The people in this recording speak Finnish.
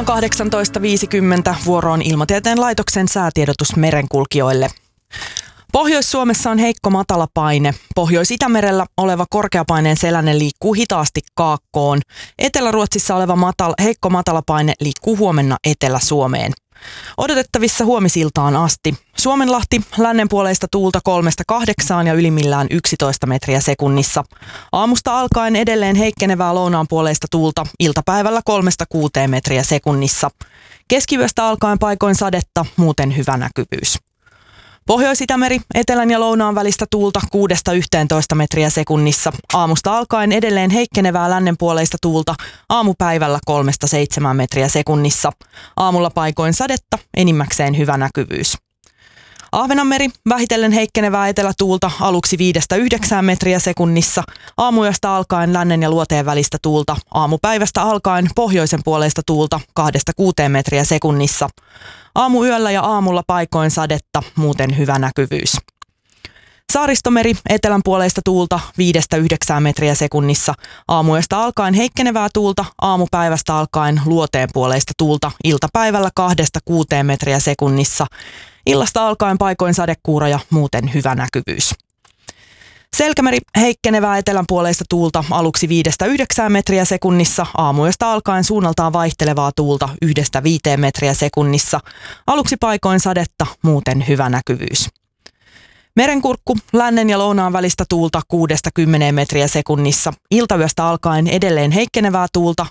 on 18.50. Vuoro on Ilmatieteen laitoksen säätiedotus merenkulkijoille. Pohjois-Suomessa on heikko matalapaine. Pohjois-Itämerellä oleva korkeapaineen selänen liikkuu hitaasti kaakkoon. Etelä-Ruotsissa oleva heikko matalapaine liikkuu huomenna Etelä-Suomeen. Odotettavissa huomisiltaan asti. Suomenlahti lännenpuoleista tuulta 3-8 ja ylimmillään 11 metriä sekunnissa. Aamusta alkaen edelleen heikkenevää lounaanpuoleista tuulta, iltapäivällä 3-6 metriä sekunnissa. Keskiyöstä alkaen paikoin sadetta, muuten hyvä näkyvyys. Pohjois-Itämeri, etelän ja lounaan välistä tuulta 6-11 metriä sekunnissa. Aamusta alkaen edelleen heikkenevää lännenpuoleista tuulta, aamupäivällä 3-7 metriä sekunnissa. Aamulla paikoin sadetta, enimmäkseen hyvä näkyvyys. Ahvenanmeri, vähitellen heikkenevää etelätuulta, aluksi 5-9 metriä sekunnissa. Aamuyöstä alkaen lännen ja luoteen välistä tuulta, aamupäivästä alkaen pohjoisen puoleista tuulta 2-6 metriä sekunnissa. Aamuyöllä ja aamulla paikoin sadetta, muuten hyvä näkyvyys. Saaristomeri, etelän puoleista tuulta 5-9 metriä sekunnissa. Aamuyöstä alkaen heikkenevää tuulta, aamupäivästä alkaen luoteen puoleista tuulta, iltapäivällä 2-6 metriä sekunnissa. Illasta alkaen paikoin sadekuuroja, muuten hyvä näkyvyys. Selkämeri, heikkenevää etelän puoleista tuulta, aluksi 5-9 metriä sekunnissa. Aamuyöstä alkaen suunnaltaan vaihtelevaa tuulta 1-5 metriä sekunnissa. Aluksi paikoin sadetta, muuten hyvä näkyvyys. Merenkurkku, lännen ja lounaan välistä tuulta 6-10 metriä sekunnissa. Iltayöstä alkaen edelleen heikkenevää tuulta,